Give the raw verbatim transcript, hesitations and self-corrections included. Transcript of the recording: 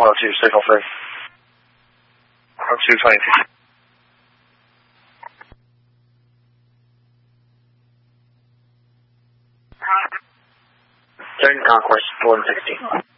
one oh two, signal free. one oh two, twenty-two. Turn Concourse, four and sixteen.